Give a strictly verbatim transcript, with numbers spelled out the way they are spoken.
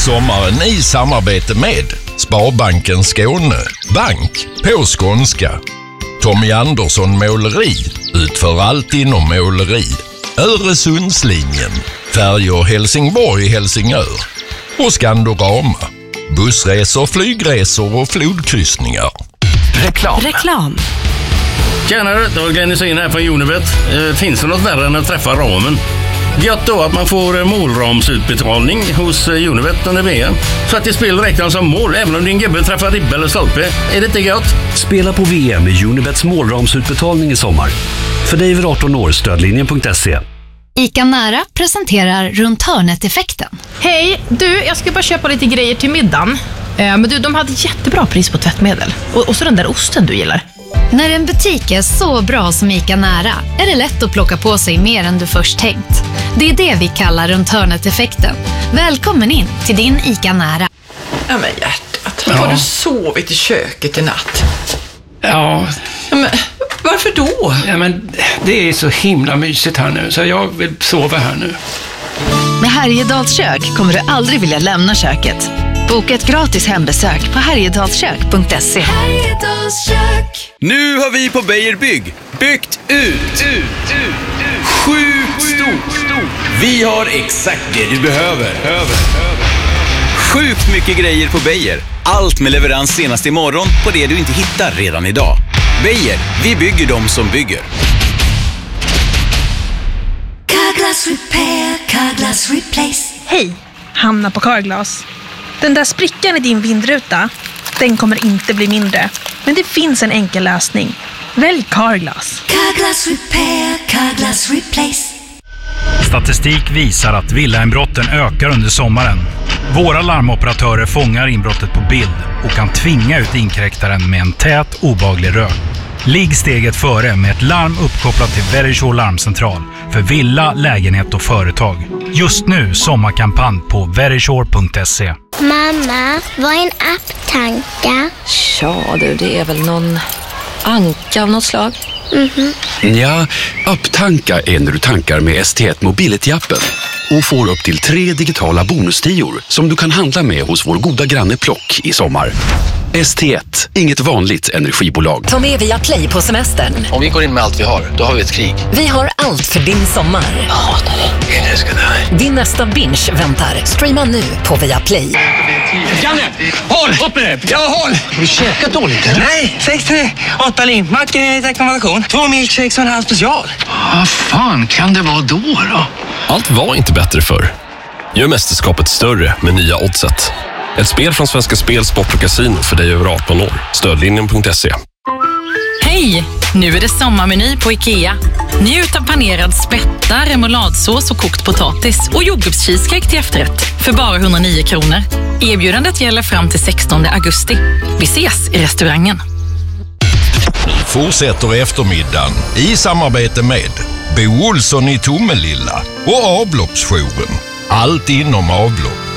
sommaren i samarbete med Sparbanken Skåne, bank på skånska. Tommy Andersson Måleri utför allt inom måleri. Öresundslinjen, färjor Helsingborg-Helsingör och Skandorama, bussresor, flygresor och flodkryssningar. Reklam. Reklam. Tjenare, det var Glenn Hysén här från Unibet. Eh, finns det något värre än att träffa ramen? Gött då att man får målramsutbetalning hos Unibet under V M. Så att det spelar räknas som mål, även om din gubbe träffar ribba eller stolpe. Är det inte gött? Spela på V M med Unibets målramsutbetalning i sommar. För dig över arton år, stödlinjen punkt se. ICA Nära presenterar runt hörnet-effekten. Hej, du, jag ska bara köpa lite grejer till middagen. Eh, men du, de hade jättebra pris på tvättmedel. Och, och så den där osten du gillar. När en butik är så bra som ICA Nära är det lätt att plocka på sig mer än du först tänkt. Det är det vi kallar runt hörnet-effekten. Välkommen in till din ICA Nära. Ja men hjärtat, ja. Har du sovit i köket i natt? Ja. Ja men varför då? Ja men det är så himla mysigt här nu så jag vill sova här nu. Med Härjedals kök kommer du aldrig vilja lämna köket. Boka ett gratis hembesök på härjedalskök punkt se. Nu har vi på Beijer Bygg byggt ut. ut, ut, ut. Sjukt stort. Vi har exakt det du behöver. Sjukt mycket grejer på Beijer. Allt med leverans senast imorgon på det du inte hittar redan idag. Beijer, vi bygger dem som bygger. Carglass repair, Carglass replace. Hej, Hanna på Carglass. Den där sprickan i din vindruta, den kommer inte bli mindre. Men det finns en enkel lösning. Välj Carglass. Carglass repair, Carglass replace. Statistik visar att villainbrotten ökar under sommaren. Våra larmoperatörer fångar inbrottet på bild och kan tvinga ut inkräktaren med en tät, obehaglig rök. Ligg steget före med ett larm uppkopplat till Verisure larmcentral för villa, lägenhet och företag. Just nu sommarkampanj på verisure punkt se. Mamma, vad är en apptanka? Ja du, det är väl någon anka av något slag. Mhm. Ja, apptanka är när du tankar med S T ett Mobility-appen och får upp till tre digitala bonustior som du kan handla med hos vår goda granne Plock i sommar. S T ett, inget vanligt energibolag. Ta med via Play på semestern. Om vi går in med allt vi har, då har vi ett krig. Vi har allt för din sommar. Hatar det. Jag ska dö. Din nästa binge väntar. Streama nu på via Play. Janne, håll! Upp med det! Ja, håll! Har du käkat dåligt eller? Nej, sex tre, åtta limpmack i rekommendation. Två milkshakes och en halv special. Vad fan kan det vara då då? Allt var inte bättre förr. Gör mästerskapet större med nya oddset. Ett spel från Svenska Spel, Sport och Casino för dig över arton år. Stödlinjen punkt se. Hej! Nu är det sommarmeny på IKEA. Njut av panerad spätta, remouladsås och kokt potatis och jordgubbscheesecake till efterrätt för bara hundranio kronor. Erbjudandet gäller fram till sextonde augusti. Vi ses i restaurangen. Fortsätter eftermiddagen i samarbete med Bo Olsson i Tomelilla och avloppsjouren. Allt inom avlopp.